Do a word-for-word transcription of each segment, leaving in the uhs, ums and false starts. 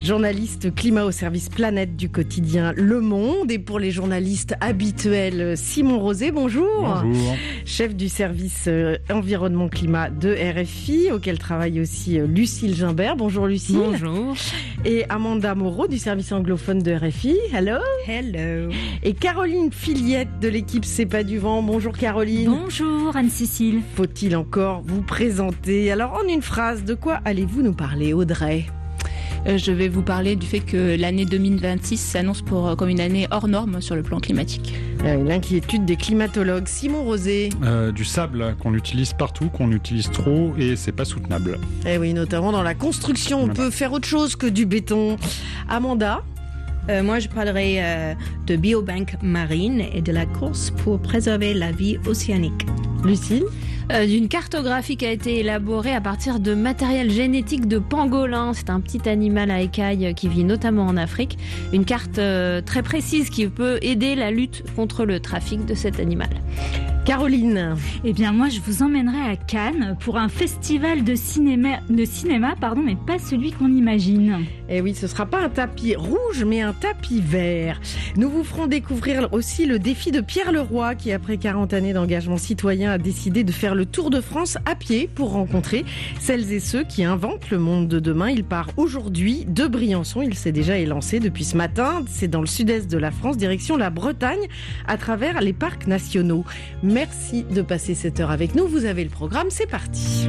journaliste climat au service planète du quotidien Le Monde. Et pour les journalistes habituels, Simon Rosé, bonjour. Bonjour. Chef du service euh, environnement climat de R F I, auquel travaille aussi euh, Lucille Gimbert. Bonjour Lucille. Bonjour. Et Amanda Moreau du service anglophone de R F I. Hello. Hello. Et Caroline Filiette de l'équipe C'est pas du vent. Bonjour Caroline. Bonjour Anne-Cécile. Faut-il encore vous présenter? Alors en une phrase, de quoi allez-vous nous parler, Audrey? Euh, je vais vous parler du fait que l'année deux mille vingt-six s'annonce pour, comme une année hors norme sur le plan climatique. Euh, L'inquiétude des climatologues. Simon Rosé. Euh, du sable qu'on utilise partout, qu'on utilise trop et c'est pas soutenable. Eh oui, notamment dans la construction, on Voilà. peut faire autre chose que du béton. Amanda. Euh, moi, je parlerai euh, de biobank marine et de la course pour préserver la vie océanique. Lucille. Euh, d'une cartographie qui a été élaborée à partir de matériel génétique de pangolin. C'est un petit animal à écailles qui vit notamment en Afrique. Une carte euh, très précise qui peut aider la lutte contre le trafic de cet animal. Caroline. Eh bien, moi, je vous emmènerai à Cannes pour un festival de cinéma, de cinéma pardon, mais pas celui qu'on imagine. Eh oui, ce sera pas un tapis rouge, mais un tapis vert. Nous vous ferons découvrir aussi le défi de Pierre Leroy, qui, après quarante années d'engagement citoyen, a décidé de faire le Tour de France à pied pour rencontrer celles et ceux qui inventent le monde de demain. Il part aujourd'hui de Briançon. Il s'est déjà élancé depuis ce matin. C'est dans le sud-est de la France, direction la Bretagne, à travers les parcs nationaux. Merci de passer cette heure avec nous. Vous avez le programme, c'est parti.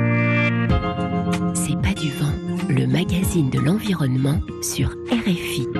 C'est pas du vent, le magazine de l'environnement sur R F I.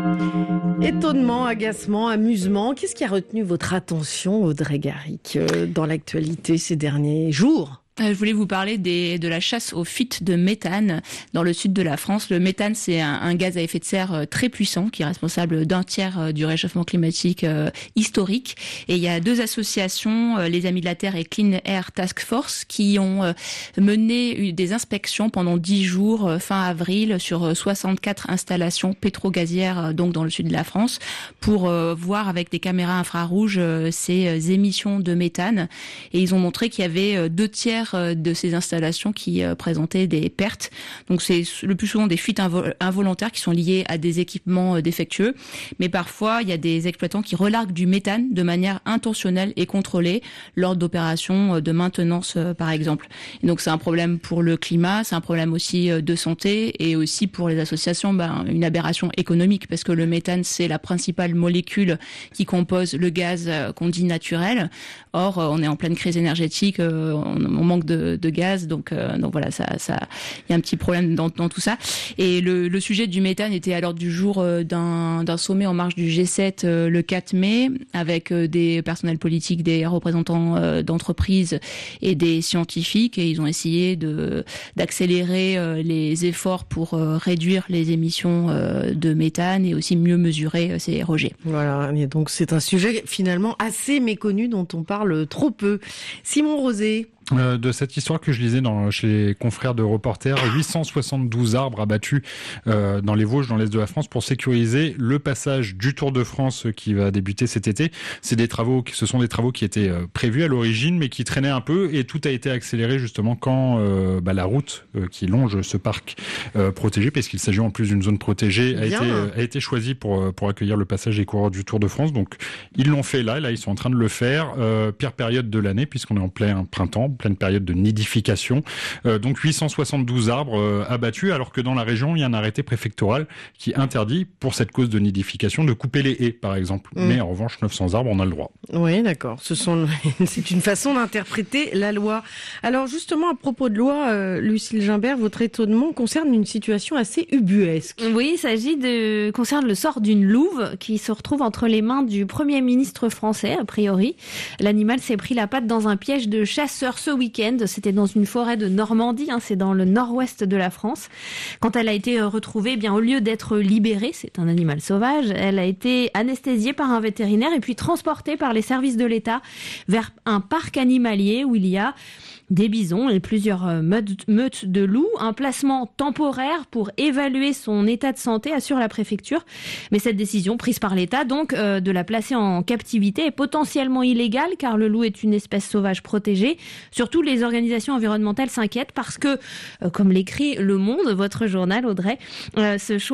Étonnement, agacement, amusement, qu'est-ce qui a retenu votre attention, Audrey Garrick, euh, dans l'actualité ces derniers jours ? Euh, je voulais vous parler des, de la chasse aux fuites de méthane dans le sud de la France. Le méthane, c'est un, un gaz à effet de serre euh, très puissant qui est responsable d'un tiers euh, du réchauffement climatique euh, historique. Et il y a deux associations, euh, les Amis de la Terre et Clean Air Task Force, qui ont euh, mené des inspections pendant dix jours euh, fin avril sur euh, soixante-quatre installations pétro-gazières euh, donc dans le sud de la France pour euh, voir avec des caméras infrarouges euh, ces euh, émissions de méthane. Et ils ont montré qu'il y avait euh, deux tiers de ces installations qui euh, présentaient des pertes. Donc c'est le plus souvent des fuites invo- involontaires qui sont liées à des équipements euh, défectueux. Mais parfois, il y a des exploitants qui relarguent du méthane de manière intentionnelle et contrôlée lors d'opérations euh, de maintenance, euh, par exemple. Et donc c'est un problème pour le climat, c'est un problème aussi euh, de santé et aussi pour les associations, ben, une aberration économique parce que le méthane, c'est la principale molécule qui compose le gaz euh, qu'on dit naturel. Or, euh, on est en pleine crise énergétique, euh, on, on manque de, de gaz, donc euh, donc voilà, ça, ça, il y a un petit problème dans, dans tout ça. Et le, le sujet du méthane était à l'ordre du jour euh, d'un, d'un sommet en marge du G sept euh, le quatre mai, avec euh, des personnels politiques, des représentants euh, d'entreprises et des scientifiques, et ils ont essayé de d'accélérer euh, les efforts pour euh, réduire les émissions euh, de méthane et aussi mieux mesurer euh, ces rejets. Voilà, et donc c'est un sujet finalement assez méconnu dont on parle trop peu. Simon Rosé. Euh, de cette histoire que je lisais dans, chez les confrères de reporters, huit cent soixante-douze arbres abattus euh, dans les Vosges, dans l'est de la France, pour sécuriser le passage du Tour de France qui va débuter cet été. C'est des travaux, ce sont des travaux qui étaient euh, prévus à l'origine, mais qui traînaient un peu, et tout a été accéléré justement quand euh, bah, la route euh, qui longe ce parc euh, protégé, parce qu'il s'agit en plus d'une zone protégée, a été, euh, a été choisie pour pour accueillir le passage des coureurs du Tour de France. Donc ils l'ont fait là, et là ils sont en train de le faire. Euh, pire période de l'année puisqu'on est en plein printemps. Pleine période de nidification. Euh, donc huit cent soixante-douze arbres euh, abattus, alors que dans la région, il y a un arrêté préfectoral qui interdit, pour cette cause de nidification, de couper les haies, par exemple. Mmh. Mais en revanche, neuf cents arbres, on a le droit. Oui, d'accord. Ce sont... C'est une façon d'interpréter la loi. Alors justement, à propos de loi, euh, Lucille Gimbert, votre étonnement concerne une situation assez ubuesque. Oui, il s'agit de concerne le sort d'une louve qui se retrouve entre les mains du Premier ministre français, a priori. L'animal s'est pris la patte dans un piège de chasseurs ce week-end. C'était dans une forêt de Normandie, hein, c'est dans le nord-ouest de la France. Quand elle a été retrouvée, eh bien, au lieu d'être libérée, c'est un animal sauvage, elle a été anesthésiée par un vétérinaire et puis transportée par les services de l'État vers un parc animalier où il y a des bisons et plusieurs meutes de loups. Un placement temporaire pour évaluer son état de santé, assure la préfecture. Mais cette décision prise par l'État, donc, euh, de la placer en captivité est potentiellement illégale car le loup est une espèce sauvage protégée. Surtout, les organisations environnementales s'inquiètent parce que, euh, comme l'écrit Le Monde, votre journal, Audrey, euh, ce choix